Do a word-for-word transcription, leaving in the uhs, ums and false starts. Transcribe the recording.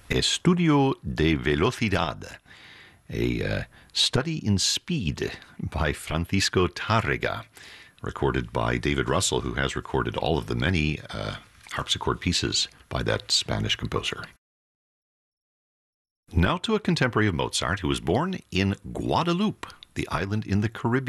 Estudio de Velocidad, a uh, study in speed by Francisco Tárrega, recorded by David Russell, who has recorded all of the many uh, harpsichord pieces by that Spanish composer. Now to a contemporary of Mozart who was born in Guadeloupe, the island in the Caribbean.